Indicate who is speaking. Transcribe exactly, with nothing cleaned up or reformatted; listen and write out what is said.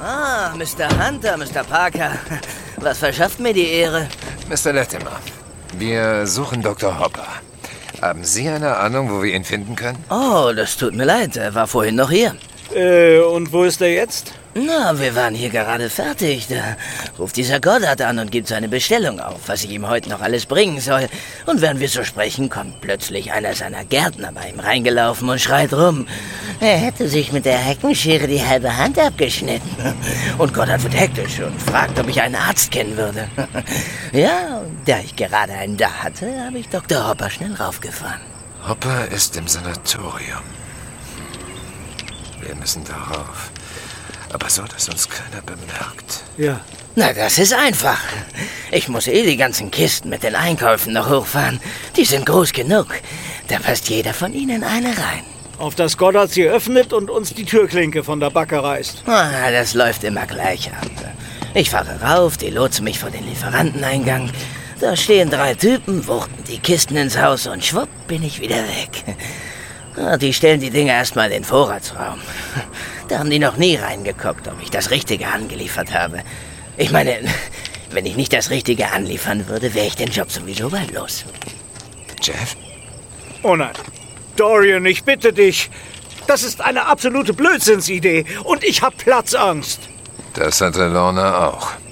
Speaker 1: Ah, Mister Hunter, Mister Parker. Was verschafft mir die Ehre?
Speaker 2: Mister Latimer, wir suchen Doktor Hopper. Haben Sie eine Ahnung, wo wir ihn finden können?
Speaker 1: Oh, das tut mir leid. Er war vorhin noch hier.
Speaker 3: Äh, und wo ist er jetzt?
Speaker 1: Na, wir waren hier gerade fertig. Da ruft dieser Goddard an und gibt seine Bestellung auf, was ich ihm heute noch alles bringen soll. Und während wir so sprechen, kommt plötzlich einer seiner Gärtner bei ihm reingelaufen und schreit rum. Er hätte sich mit der Heckenschere die halbe Hand abgeschnitten. Und Goddard wird hektisch und fragt, ob ich einen Arzt kennen würde. Ja, und da ich gerade einen da hatte, habe ich Doktor Hopper schnell raufgefahren.
Speaker 2: Hopper ist im Sanatorium. Wir müssen darauf. Aber so, dass uns keiner bemerkt.
Speaker 3: Ja.
Speaker 1: Na, das ist einfach. Ich muss eh die ganzen Kisten mit den Einkäufen noch hochfahren. Die sind groß genug. Da passt jeder von ihnen eine rein.
Speaker 3: Auf das Goddard sie öffnet und uns die Türklinke von der Backe reißt.
Speaker 1: Ah, das läuft immer gleich ab. Ich fahre rauf, die lotsen mich vor den Lieferanteneingang. Da stehen drei Typen, wuchten die Kisten ins Haus und schwupp bin ich wieder weg. Ah, die stellen die Dinge erstmal in den Vorratsraum. Da haben die noch nie reingeguckt, ob ich das Richtige angeliefert habe. Ich meine, wenn ich nicht das Richtige anliefern würde, wäre ich den Job sowieso bald los.
Speaker 2: Jeff?
Speaker 3: Oh nein. Dorian, ich bitte dich. Das ist eine absolute Blödsinnsidee und ich hab Platzangst.
Speaker 2: Das hatte Lorna auch.